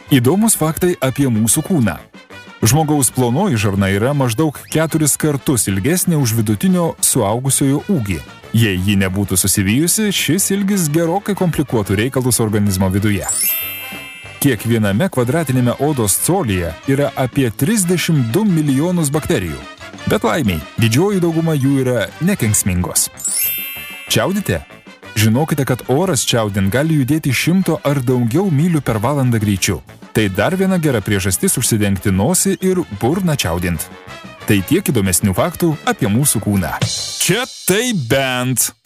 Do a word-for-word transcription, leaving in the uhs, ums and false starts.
Įdomus faktai apie mūsų kūną. Žmogaus plonoji žarna yra maždaug keturis kartus ilgesnė už vidutinio suaugusiojo ūgį. Jei ji nebūtų susivijusi, šis ilgis gerokai komplikuotų reikalus organizmo viduje. Kiekviename kvadratinėme odos colyje yra apie trisdešimt du milijonus bakterijų. Bet laimiai, didžioji dauguma jų yra nekenksmingos. Čiaudite? Žinokite, kad oras čiaudint gali judėti šimto ar daugiau mylių per valandą greičiu. Tai dar viena gera priežastis užsidengti nosį ir burną čiaudint. Tai tiek įdomesnių faktų apie mūsų kūną. Čia tai bent.